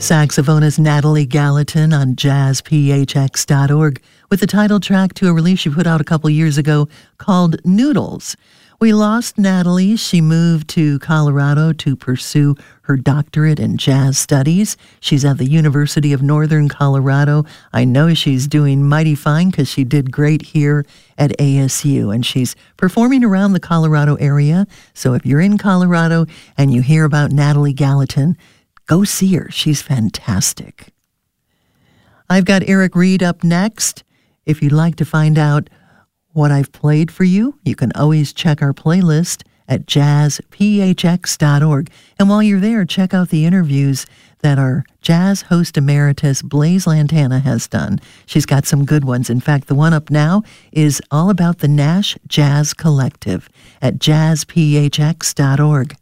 Saxophonist Natalie Gallatin on jazzphx.org with the title track to a release she put out a couple years ago called Noodles. We lost Natalie. She moved to Colorado to pursue her doctorate in jazz studies. She's at the University of Northern Colorado. I know she's doing mighty fine because she did great here at ASU, and she's performing around the Colorado area. So if you're in Colorado and you hear about Natalie Gallatin, go see her. She's fantastic. I've got Eric Reed up next. If you'd like to find out what I've played for you, you can always check our playlist at jazzphx.org. And while you're there, check out the interviews that our jazz host emeritus Blaise Lantana has done. She's got some good ones. In fact, the one up now is all about the Nash Jazz Collective at jazzphx.org.